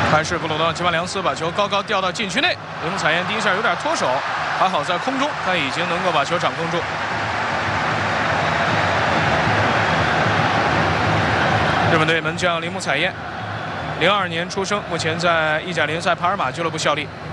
还是布鲁诺·吉巴良斯把球高高吊到禁区内，铃木彩彦第一下有点脱手，还好在空中他已经能够把球掌控住。日本队门将铃木彩彦，02年出生，目前在意甲联赛帕尔马俱乐部效力。